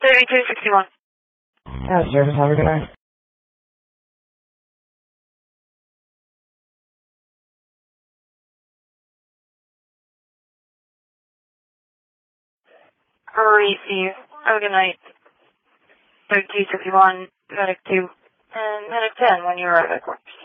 3261. Service, have a good night. Receive. Have a good night. 3261, Medic 2, and Medic 10 when you arrive at Corpus.